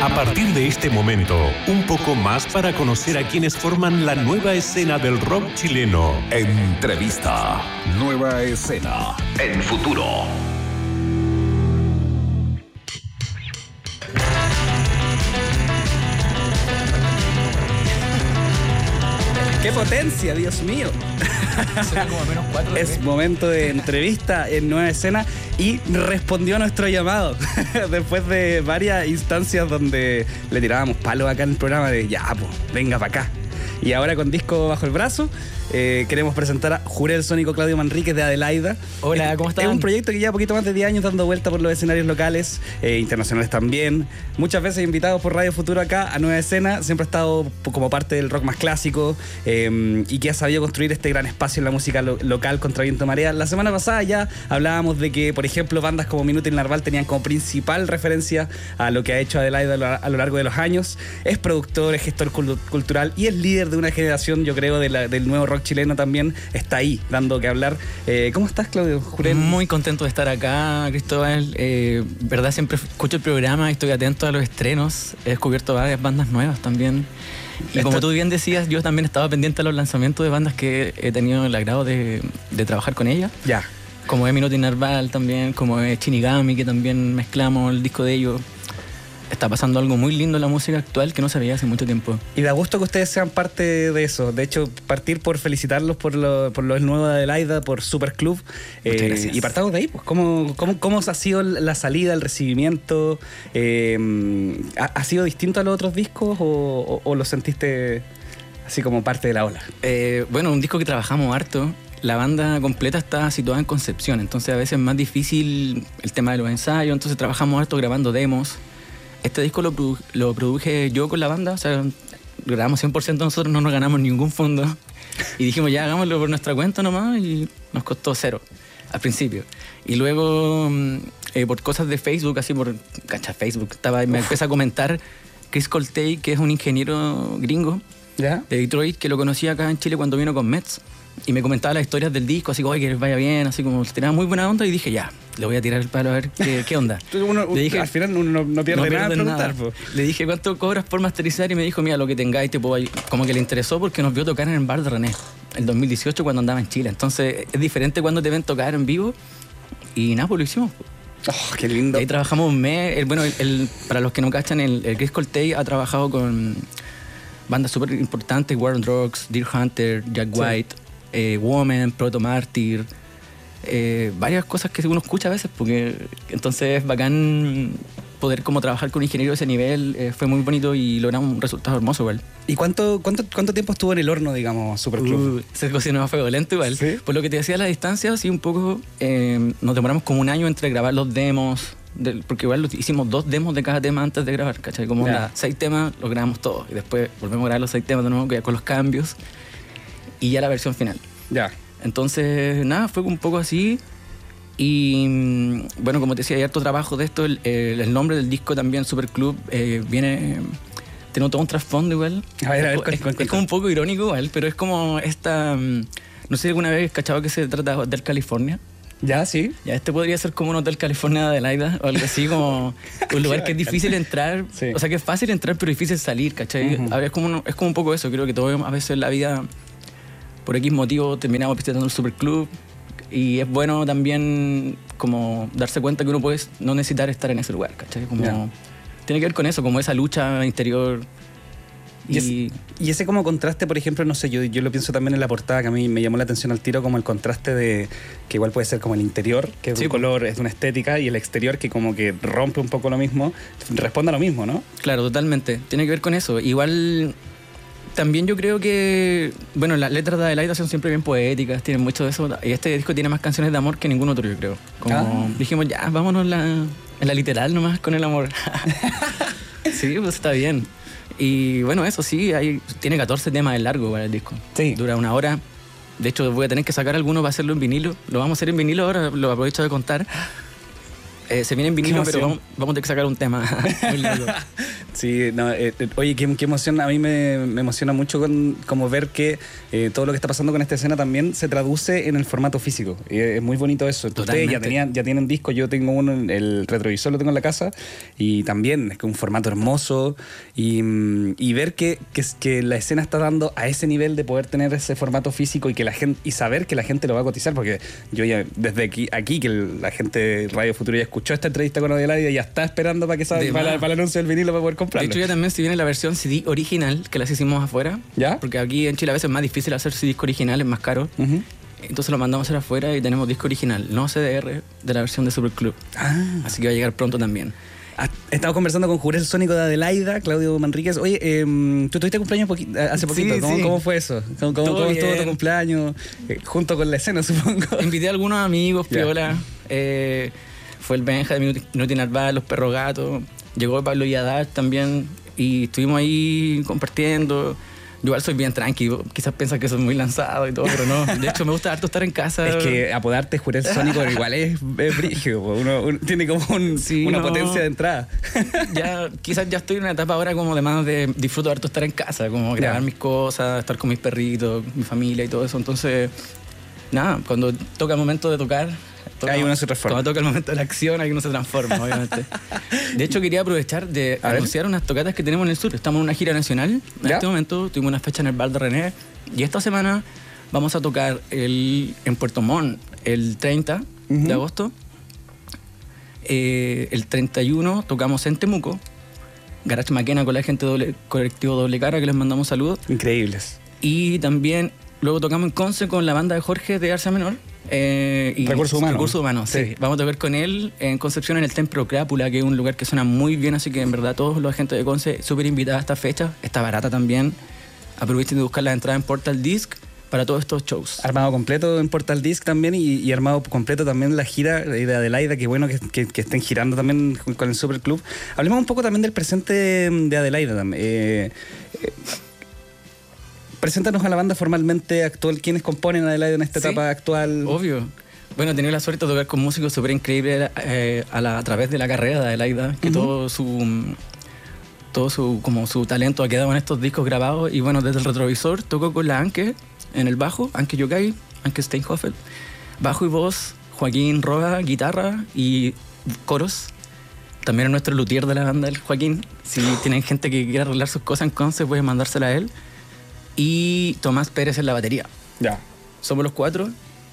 A partir de este momento, un poco más para conocer a quienes forman la nueva escena del rock chileno. Entrevista. Nueva escena. En Futuro. ¡Qué potencia, Dios mío! Es momento de entrevista en Nueva Escena y respondió a nuestro llamado después de varias instancias donde le tirábamos palos acá en el programa de ya, pues, venga para acá. Y ahora con disco bajo el brazo, queremos presentar a Jurel Sónico Claudio Manríquez de Adelaida. Hola, ¿cómo están? Es un proyecto que lleva poquito más de 10 años dando vuelta por los escenarios locales, internacionales también. Muchas veces invitados por Radio Futuro acá a Nueva Escena. Siempre ha estado como parte del rock más clásico y que ha sabido construir este gran espacio en la música local contra viento y marea. La semana pasada ya hablábamos de que, por ejemplo, bandas como Minuto y Narval tenían como principal referencia a lo que ha hecho Adelaida a lo largo de los años. Es productor, es gestor cultural y es líder de una generación, yo creo, del nuevo rock chileno también. Está ahí, dando que hablar. ¿Cómo estás, Claudio? Jurel. Muy contento de estar acá, Cristóbal. Verdad, siempre escucho el programa y estoy atento a los estrenos. He descubierto varias bandas nuevas también. Y como tú bien decías, yo también estaba pendiente de los lanzamientos de bandas que he tenido el agrado de trabajar con ellas. Ya. Como es Minuto y Narval también, como es Shinigami, que también mezclamos el disco de ellos. Está pasando algo muy lindo en la música actual que no se veía hace mucho tiempo. Y da gusto que ustedes sean parte de eso. De hecho, partir por felicitarlos por lo nuevo de Adelaida, por Superclub. Muchas gracias. Y partamos de ahí, pues. ¿Cómo ha sido la salida, el recibimiento? ¿Ha sido distinto a los otros discos o lo sentiste así como parte de la ola? Bueno, un disco que trabajamos harto. La banda completa está situada en Concepción, entonces a veces es más difícil el tema de los ensayos, entonces trabajamos harto grabando demos. Este disco lo produje yo con la banda, o sea, grabamos 100% nosotros, no nos ganamos ningún fondo. Y dijimos, ya, hagámoslo por nuestra cuenta nomás, y nos costó cero al principio. Y luego, por cosas de Facebook, así por Facebook, me empecé a comentar Chris Coltey, que es un ingeniero gringo, ¿ya?, de Detroit, que lo conocí acá en Chile cuando vino con Mets. Y me comentaba las historias del disco, así como, oye, que les vaya bien, así como, tenía muy buena onda, y dije, ya, le voy a tirar el palo a ver qué onda. Le dije, al final uno no pierde nada en preguntar. Le dije, ¿cuánto cobras por masterizar? Y me dijo, mira, lo que tengáis, te puedo ayudar. Como que le interesó porque nos vio tocar en el bar de René, el 2018, cuando andaba en Chile. Entonces, es diferente cuando te ven tocar en vivo. Y nada, pues lo hicimos. Oh, qué lindo. Y ahí trabajamos un mes. Para los que no cachan, el Chris Coltey ha trabajado con bandas súper importantes, War on Drugs, Deer Hunter, Jack White, Woman, Proto Martyr, varias cosas que uno escucha a veces, porque entonces es bacán poder como trabajar con un ingeniero de ese nivel. Fue muy bonito y logramos un resultado hermoso igual. ¿Y cuánto tiempo estuvo en el horno, digamos, Superclub? Se cocinó a fuego lento igual. ¿Sí? Por lo que te decía, la distancia, sí, un poco, nos demoramos como un año entre grabar los demos, porque igual hicimos 2 demos de cada tema antes de grabar, ¿cachai? Como 6 temas, los grabamos todos, y después volvemos a grabar los 6 temas de nuevo con los cambios, y ya la versión final. Ya. Entonces, nada, fue un poco así. Y bueno, como te decía, hay harto trabajo de esto. El nombre del disco también, Superclub, tiene todo un trasfondo igual. A ver, es como un poco irónico igual, pero es como esta... no sé si alguna vez cachado que se trata de Hotel California. Ya, sí. Ya, este podría ser como un Hotel California de Adelaida o algo así, como un lugar que es difícil entrar. Sí. O sea, que es fácil entrar, pero difícil salir, ¿cachai? Uh-huh. Ahora es como un poco eso. Creo que todos a veces en la vida, por X motivo, terminamos visitando el Superclub. Y es bueno también como darse cuenta que uno puede no necesitar estar en ese lugar, ¿cachai? Como, tiene que ver con eso, como esa lucha interior. Y ese como contraste, por ejemplo, no sé, yo lo pienso también en la portada, que a mí me llamó la atención al tiro, como el contraste de que igual puede ser como el interior, que es de un color, es de una estética, y el exterior que como que rompe un poco lo mismo, responde a lo mismo, ¿no? Claro, totalmente, tiene que ver con eso. Igual también yo creo que, bueno, las letras de Adelaida son siempre bien poéticas, tienen mucho de eso, y este disco tiene más canciones de amor que ningún otro, yo creo. Como dijimos, ya, vámonos en la literal nomás con el amor. Sí, pues está bien. Y bueno, eso sí, tiene 14 temas de largo para el disco. Sí. Dura 1 hora. De hecho, voy a tener que sacar alguno para hacerlo en vinilo. Lo vamos a hacer en vinilo ahora, lo aprovecho de contar. Se viene en vinilo, pero vamos a tener que sacar un tema muy largo. Sí, no, oye, qué emoción. A mí me emociona mucho como ver que todo lo que está pasando con esta escena también se traduce en el formato físico. Es muy bonito eso. Ustedes ya tienen discos, yo tengo uno, el retrovisor lo tengo en la casa, y también es que un formato hermoso, y ver que la escena está dando a ese nivel de poder tener ese formato físico y que la gente, y saber que la gente lo va a cotizar, porque yo ya desde aquí que la gente de Radio Futuro ya escuchó esta entrevista con Adelaide y ya está esperando para que salga para el anuncio del vinilo para poder comprarlo. De hecho, ya también si viene la versión CD original, que las hicimos afuera. ¿Ya? Porque aquí en Chile a veces es más difícil hacer disco original, es más caro. Entonces lo mandamos a hacer afuera y tenemos disco original, no CDR, de la versión de Superclub. Así que va a llegar pronto también. He estado conversando con Jurel Sónico de Adelaida, Claudio Manríquez. Oye, tú tuviste cumpleaños hace poquito. Sí, ¿Cómo fue eso? ¿Cómo estuvo tu cumpleaños? Junto con la escena, supongo. Invité a algunos amigos, piola. Fue el Benja de Minuti Narval, los Perros Gatos. Llegó Pablo Yadar también. Y estuvimos ahí compartiendo. Yo igual soy bien tranquilo, quizás piensan que soy muy lanzado y todo, pero no. De hecho, me gusta harto estar en casa. Es que apodarte Jurel Sónico igual es brígido. Uno tiene como una potencia de entrada. Quizás ya estoy en una etapa ahora como de más de disfruto harto estar en casa, como grabar mis cosas, estar con mis perritos, mi familia y todo eso. Entonces, nada, cuando toca el momento de tocar... Ahí uno se transforma. Cuando toca el momento de la acción, ahí uno se transforma, obviamente. De hecho, quería aprovechar de anunciar unas tocatas que tenemos en el sur. Estamos en una gira nacional. En este momento tuvimos una fecha en el Val de René. Y esta semana vamos a tocar en Puerto Montt el 30 de agosto. El 31 tocamos en Temuco. Garage Maquena con la gente colectivo Doble Cara, que les mandamos saludos. Increíbles. Y también luego tocamos en Conce con la banda de Jorge de Arce Menor. Y Recursos Humanos. Sí. Vamos a tocar con él en Concepción en el Templo Crápula, que es un lugar que suena muy bien, así que en verdad todos los agentes de Conce súper invitados a esta fecha. Está barata también. Aprovechen de buscar la entrada en Portal Disc para todos estos shows. Armado completo en Portal Disc también y armado completo también la gira de Adelaida. Qué bueno que estén girando también con el Superclub. Hablemos un poco también del presente de Adelaida también. Preséntanos a la banda formalmente actual. ¿Quiénes componen Adelaida en esta etapa actual? Obvio. Bueno, he tenido la suerte de tocar con músicos súper increíbles a través de la carrera de Adelaida, que todo su talento ha quedado en estos discos grabados. Y bueno, desde el retrovisor tocó con la Anke en el bajo, Anke Yokai, Anke Steinhoffel, bajo y voz, Joaquín Roa, guitarra y coros. También es nuestro luthier de la banda, el Joaquín. Si tienen gente que quiera arreglar sus cosas en Conce, pueden mandársela a él. Y Tomás Pérez en la batería. Ya. Somos los 4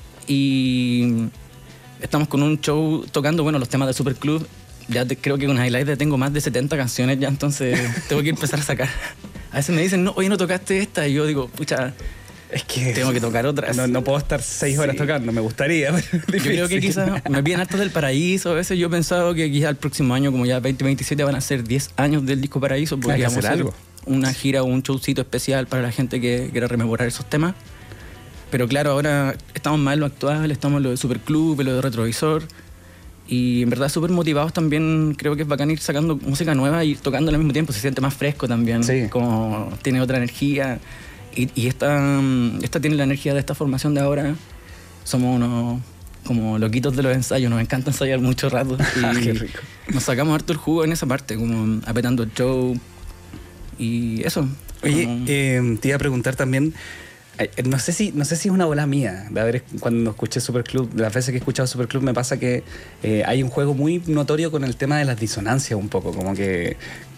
y estamos con un show tocando, bueno, los temas de Superclub. Ya creo que con Adelaide tengo más de 70 canciones ya, entonces tengo que empezar a sacar. A veces me dicen, no, oye, no tocaste esta, y yo digo, pucha, es que tengo que tocar otras. No puedo estar 6 horas tocando, me gustaría. Yo creo que quizás me piden hartos del Paraíso. A veces yo he pensado que quizás el próximo año, como ya 2027, van a ser 10 años del disco Paraíso. Podríamos hacer algo. Una gira o un showcito especial para la gente que quiera rememorar esos temas. Pero claro, ahora estamos más en lo actual, estamos en lo de Superclub, en lo de Retrovisor. Y en verdad súper motivados también. Creo que es bacán ir sacando música nueva y tocando al mismo tiempo. Se siente más fresco también. Sí. Como tiene otra energía. Y esta tiene la energía de esta formación de ahora. Somos unos como loquitos de los ensayos. Nos encanta ensayar mucho rato. Y qué rico. Nos sacamos harto el jugo en esa parte, como apretando el show. Y eso. Oye, te iba a preguntar también, no sé si es una bola mía, de haber, cuando escuché Superclub, de las veces que he escuchado Superclub me pasa que hay un juego muy notorio con el tema de las disonancias un poco, como que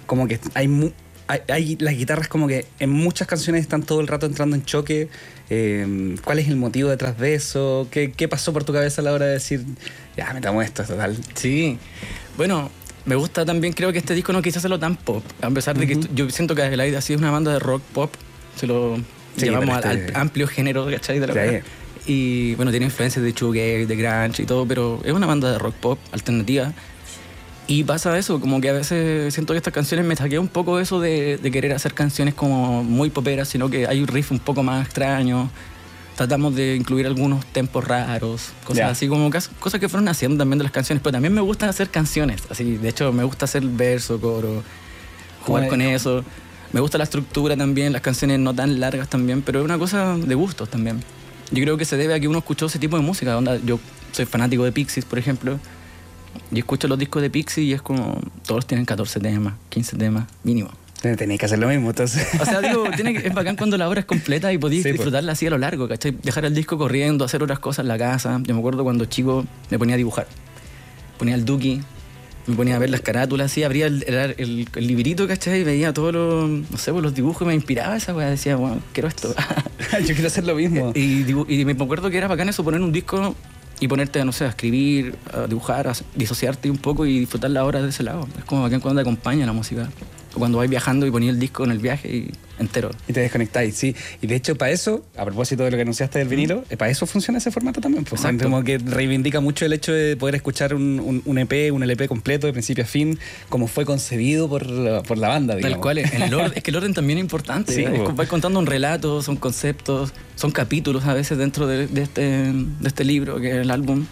hay las guitarras como que en muchas canciones están todo el rato entrando en choque. ¿Cuál es el motivo detrás de eso? ¿Qué pasó por tu cabeza a la hora de decir, ya, metamos esto, total? Sí, bueno... Me gusta también, creo que este disco no quise hacerlo tan pop, a pesar de que yo siento que Adelaide sí es una banda de rock pop, se lo llevamos al amplio género, ¿cachai? De la verdad. Y bueno, tiene influencias de shoegaze, de grunge y todo, pero es una banda de rock pop alternativa. Y pasa eso, como que a veces siento que estas canciones me saqué un poco eso de querer hacer canciones como muy poperas, sino que hay un riff un poco más extraño. Tratamos de incluir algunos tempos raros, cosas así como cosas que fueron haciendo también de las canciones, pero también me gusta hacer canciones, así, de hecho me gusta hacer verso, coro, jugar con eso. Me gusta la estructura también, las canciones no tan largas también, pero es una cosa de gustos también. Yo creo que se debe a que uno escuchó ese tipo de música, yo soy fanático de Pixies, por ejemplo, Yo escucho los discos de Pixies y es como, todos tienen 14 temas, 15 temas, mínimo. Tenéis que hacer lo mismo, entonces. O sea, digo, es bacán cuando la obra es completa y podéis disfrutarla así a lo largo, ¿cachai? Dejar el disco corriendo, hacer otras cosas en la casa. Yo me acuerdo cuando chico me ponía a dibujar. Ponía el Duki, me ponía a ver las carátulas, así, abría el librito, ¿cachai? Y veía todos los, no sé, los dibujos y me inspiraba esa weá. Decía, bueno, quiero esto. Yo quiero hacer lo mismo. Y me acuerdo que era bacán eso, poner un disco y ponerte, no sé, a escribir, a dibujar, a disociarte un poco y disfrutar la obra de ese lado. Es como bacán cuando te acompaña la música. O cuando vais viajando y ponía el disco en el viaje y entero. Y te desconectáis, sí. Y de hecho, para eso, a propósito de lo que anunciaste del vinilo, para eso funciona ese formato también. Pues, como que reivindica mucho el hecho de poder escuchar un EP, un LP completo, de principio a fin, como fue concebido por la banda, digamos. Tal cual. Es que el orden también es importante. Sí, vais contando un relato, son conceptos, son capítulos a veces dentro de este libro, que es el álbum.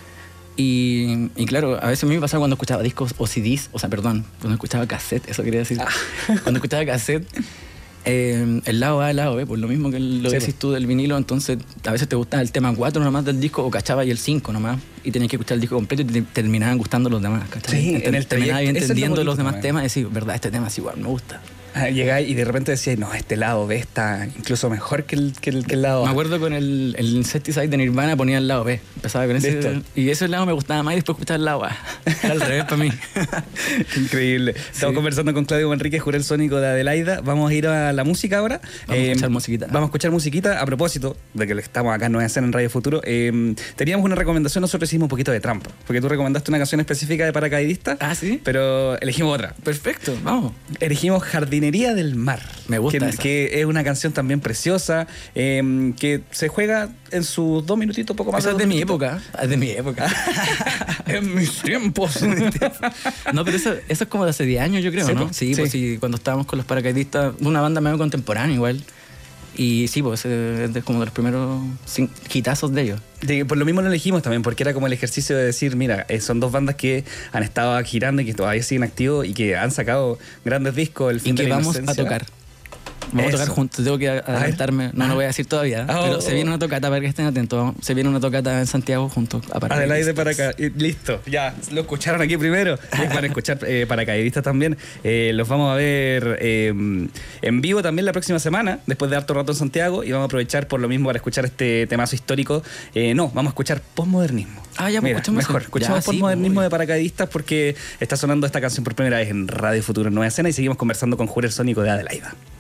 Y claro, a veces a mí me pasaba cuando escuchaba discos o CDs, cuando escuchaba cassette, eso quería decir. Cuando escuchaba cassette, el lado A, el lado B, por lo mismo que lo decís tú del vinilo, entonces a veces te gustaba el tema 4 nomás del disco o cachabas y el 5 nomás y tenías que escuchar el disco completo y te terminaban gustando los demás, ¿cachai? Sí, terminabas entendiendo los demás temas y decís, verdad, este tema es igual, me gusta. Llegáis y de repente decías, no, este lado B está incluso mejor que el lado A. Me acuerdo con el Insecticide de Nirvana ponía el lado B. Empezaba con ese. Y ese lado me gustaba más y después escuchaba el lado A. Era al revés para mí. Increíble. Estamos conversando con Claudio Manríquez, Jurel Sónico de Adelaida. Vamos a ir a la música ahora. Vamos a escuchar musiquita. Vamos a escuchar musiquita. A propósito de que estamos acá en Nueva Escena en Radio Futuro, teníamos una recomendación. Nosotros hicimos un poquito de trampa. Porque tú recomendaste una canción específica de Paracaidista. Ah, ¿sí? Pero elegimos otra. Perfecto, vamos. Elegimos Jardinería del Mar. Me gusta que es una canción también preciosa, que se juega en sus 2 minutitos, poco más. Esa es de mi época. Es de mi época. En mis tiempos. No, pero eso es como de hace 10 años, yo creo, sí, ¿no? Sí, pues sí, cuando estábamos con los Paracaidistas, una banda medio contemporánea igual. Y sí, pues es como de los primeros hitazos de ellos. Por lo mismo lo elegimos también, porque era como el ejercicio de decir, mira, son 2 bandas que han estado girando y que todavía siguen activos y que han sacado grandes discos. El fin de la inocencia. Vamos a tocar. Vamos a tocar juntos, tengo que adelantarme. No lo voy a decir todavía, pero se viene una tocata para que estén atentos. Se viene una tocata en Santiago juntos a Adelaide para acá. Listo, ya, lo escucharon aquí primero. Van a escuchar Paracaidistas también. Los vamos a ver en vivo también la próxima semana, después de harto rato en Santiago. Y vamos a aprovechar por lo mismo para escuchar este temazo histórico. Vamos a escuchar postmodernismo. Ya, pues escuchamos mejor. Escuchamos postmodernismo de Paracaidistas porque está sonando esta canción por primera vez en Radio Futuro en Nueva Escena y seguimos conversando con Jurel Sónico de Adelaida.